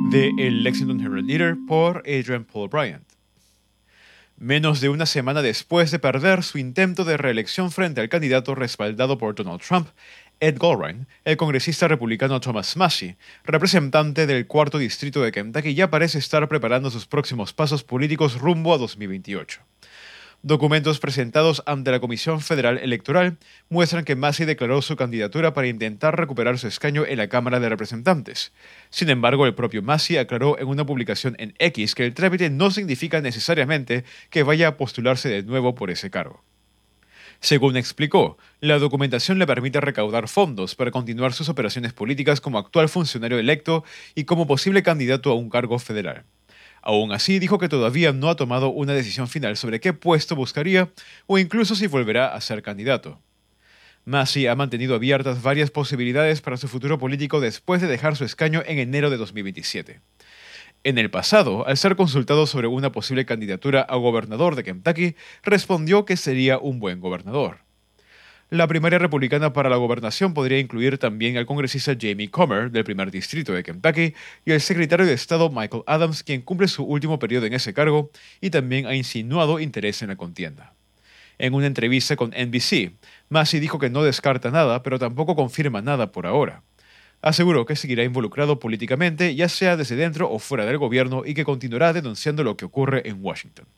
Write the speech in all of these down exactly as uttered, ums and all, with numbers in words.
de El Lexington Herald Leader por Adrian Paul Bryant. Menos de una semana después de perder su intento de reelección frente al candidato respaldado por Donald Trump, Ed Goldrein, el congresista republicano Thomas Massie, representante del cuarto distrito de Kentucky, ya parece estar preparando sus próximos pasos políticos rumbo a dos mil veintiocho. Documentos presentados ante la Comisión Federal Electoral muestran que Massie declaró su candidatura para intentar recuperar su escaño en la Cámara de Representantes. Sin embargo, el propio Massie aclaró en una publicación en X que el trámite no significa necesariamente que vaya a postularse de nuevo por ese cargo. Según explicó, la documentación le permite recaudar fondos para continuar sus operaciones políticas como actual funcionario electo y como posible candidato a un cargo federal. Aún así, dijo que todavía no ha tomado una decisión final sobre qué puesto buscaría o incluso si volverá a ser candidato. Massie ha mantenido abiertas varias posibilidades para su futuro político después de dejar su escaño en enero de dos mil veintisiete. En el pasado, al ser consultado sobre una posible candidatura a gobernador de Kentucky, respondió que sería un buen gobernador. La primaria republicana para la gobernación podría incluir también al congresista Jamie Comer, del primer distrito de Kentucky, y al secretario de Estado Michael Adams, quien cumple su último periodo en ese cargo y también ha insinuado interés en la contienda. En una entrevista con N B C, Massie dijo que no descarta nada, pero tampoco confirma nada por ahora. Aseguró que seguirá involucrado políticamente, ya sea desde dentro o fuera del gobierno, y que continuará denunciando lo que ocurre en Washington.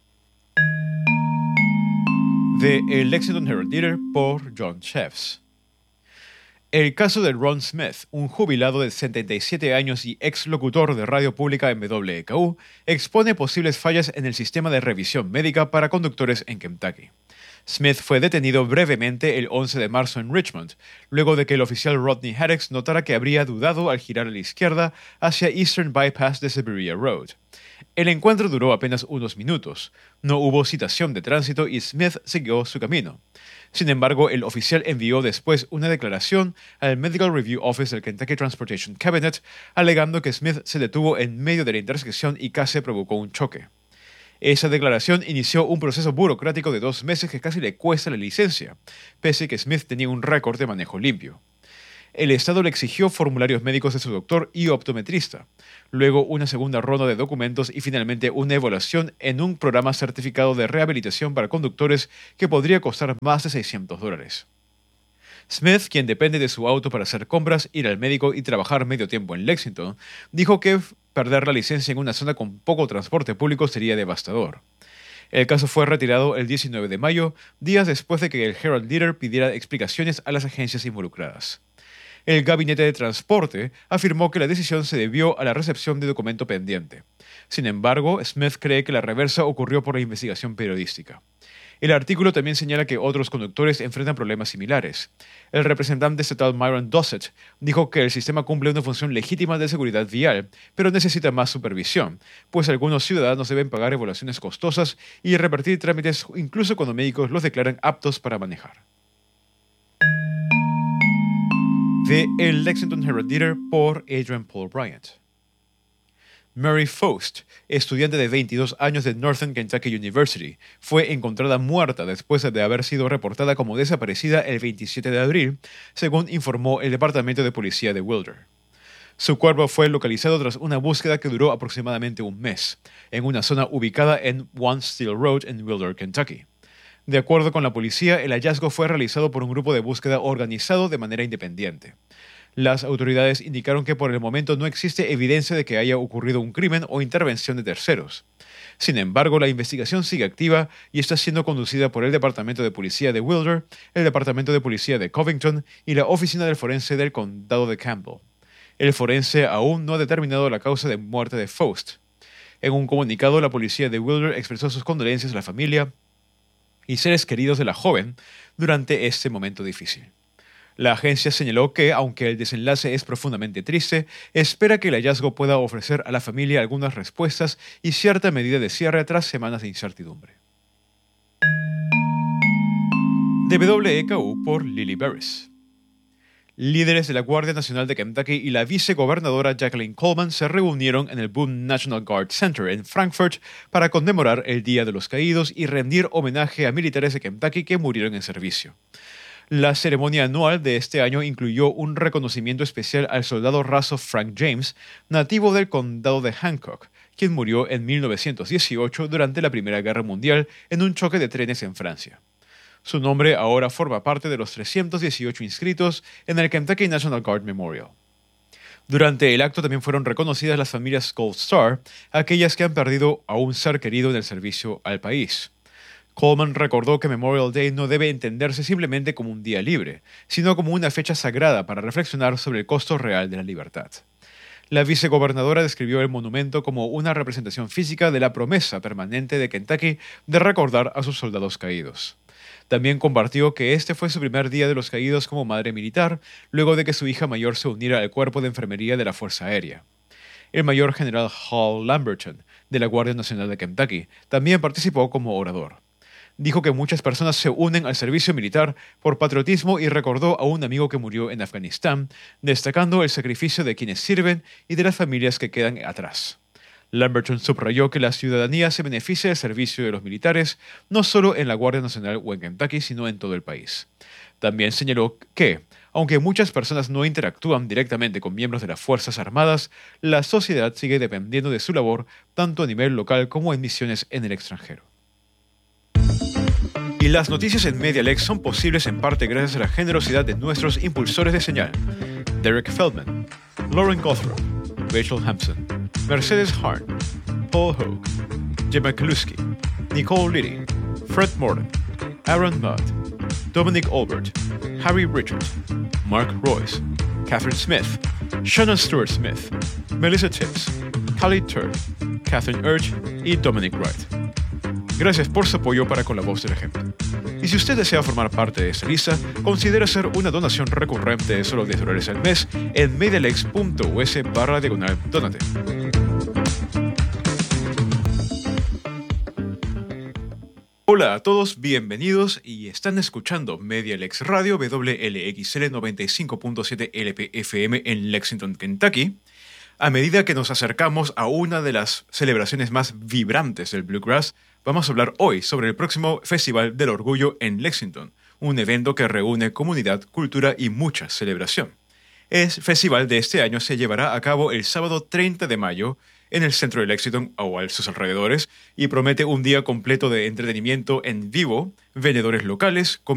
De El Lexington Herald Leader por John Chefs. El caso de Ron Smith, un jubilado de setenta y siete años y ex locutor de radio pública en W K U, expone posibles fallas en el sistema de revisión médica para conductores en Kentucky. Smith fue detenido brevemente el once de marzo en Richmond, luego de que el oficial Rodney Haddix notara que habría dudado al girar a la izquierda hacia Eastern Bypass de Severia Road. El encuentro duró apenas unos minutos. No hubo citación de tránsito y Smith siguió su camino. Sin embargo, el oficial envió después una declaración al Medical Review Office del Kentucky Transportation Cabinet, alegando que Smith se detuvo en medio de la intersección y casi provocó un choque. Esa declaración inició un proceso burocrático de dos meses que casi le cuesta la licencia, pese a que Smith tenía un récord de manejo limpio. El Estado le exigió formularios médicos de su doctor y optometrista, luego una segunda ronda de documentos y finalmente una evaluación en un programa certificado de rehabilitación para conductores que podría costar más de seiscientos dólares. Smith, quien depende de su auto para hacer compras, ir al médico y trabajar medio tiempo en Lexington, dijo que perder la licencia en una zona con poco transporte público sería devastador. El caso fue retirado el diecinueve de mayo, días después de que el Herald Leader pidiera explicaciones a las agencias involucradas. El Gabinete de Transporte afirmó que la decisión se debió a la recepción de documento pendiente. Sin embargo, Smith cree que la reversa ocurrió por la investigación periodística. El artículo también señala que otros conductores enfrentan problemas similares. El representante estatal Myron Dossett dijo que el sistema cumple una función legítima de seguridad vial, pero necesita más supervisión, pues algunos ciudadanos deben pagar evaluaciones costosas y repartir trámites incluso cuando médicos los declaran aptos para manejar. De El Lexington Herald Leader por Adrian Paul Bryant. Mary Faust, estudiante de veintidós años de Northern Kentucky University, fue encontrada muerta después de haber sido reportada como desaparecida el veintisiete de abril, según informó el Departamento de Policía de Wilder. Su cuerpo fue localizado tras una búsqueda que duró aproximadamente un mes, en una zona ubicada en One Steel Road en Wilder, Kentucky. De acuerdo con la policía, el hallazgo fue realizado por un grupo de búsqueda organizado de manera independiente. Las autoridades indicaron que por el momento no existe evidencia de que haya ocurrido un crimen o intervención de terceros. Sin embargo, la investigación sigue activa y está siendo conducida por el Departamento de Policía de Wilder, el Departamento de Policía de Covington y la Oficina del Forense del Condado de Campbell. El forense aún no ha determinado la causa de muerte de Faust. En un comunicado, la policía de Wilder expresó sus condolencias a la familia y seres queridos de la joven durante este momento difícil. La agencia señaló que, aunque el desenlace es profundamente triste, espera que el hallazgo pueda ofrecer a la familia algunas respuestas y cierta medida de cierre tras semanas de incertidumbre. De W K U por Lily Berries. Líderes de la Guardia Nacional de Kentucky y la vicegobernadora Jacqueline Coleman se reunieron en el Boone National Guard Center en Frankfort para conmemorar el Día de los Caídos y rendir homenaje a militares de Kentucky que murieron en servicio. La ceremonia anual de este año incluyó un reconocimiento especial al soldado raso Frank James, nativo del condado de Hancock, quien murió en mil novecientos dieciocho durante la Primera Guerra Mundial en un choque de trenes en Francia. Su nombre ahora forma parte de los trescientos dieciocho inscritos en el Kentucky National Guard Memorial. Durante el acto también fueron reconocidas las familias Gold Star, aquellas que han perdido a un ser querido en el servicio al país. Coleman recordó que Memorial Day no debe entenderse simplemente como un día libre, sino como una fecha sagrada para reflexionar sobre el costo real de la libertad. La vicegobernadora describió el monumento como una representación física de la promesa permanente de Kentucky de recordar a sus soldados caídos. También compartió que este fue su primer día de los caídos como madre militar, luego de que su hija mayor se uniera al cuerpo de enfermería de la Fuerza Aérea. El mayor general Hal Lamberton, de la Guardia Nacional de Kentucky, también participó como orador. Dijo que muchas personas se unen al servicio militar por patriotismo y recordó a un amigo que murió en Afganistán, destacando el sacrificio de quienes sirven y de las familias que quedan atrás. Lamberton subrayó que la ciudadanía se beneficia del servicio de los militares, no solo en la Guardia Nacional o en Kentucky, sino en todo el país. También señaló que, aunque muchas personas no interactúan directamente con miembros de las Fuerzas Armadas, la sociedad sigue dependiendo de su labor tanto a nivel local como en misiones en el extranjero. Y las noticias en MediaLex son posibles en parte gracias a la generosidad de nuestros impulsores de señal: Derek Feldman, Lauren Gothrop, Rachel Hampson, Mercedes Harn, Paul Hogue, Gemma Kaluski, Nicole Liddy, Fred Morton, Aaron Mudd, Dominic Albert, Harry Richards, Mark Royce, Catherine Smith, Shannon Stewart Smith, Melissa Tibbs, Khalid Turk, Catherine Urge y Dominic Wright. Gracias por su apoyo para con la voz del ejemplo. Y si usted desea formar parte de esta lista, considere hacer una donación recurrente de solo diez dólares al mes en medialex.us barra diagonal donate. Hola a todos, bienvenidos y están escuchando MediaLex Radio W L X L noventa y cinco punto siete L P F M en Lexington, Kentucky. A medida que nos acercamos a una de las celebraciones más vibrantes del Bluegrass, vamos a hablar hoy sobre el próximo Festival del Orgullo en Lexington, un evento que reúne comunidad, cultura y mucha celebración. El festival de este año se llevará a cabo el sábado treinta de mayo en el centro de Lexington o a sus alrededores y promete un día completo de entretenimiento en vivo, vendedores locales,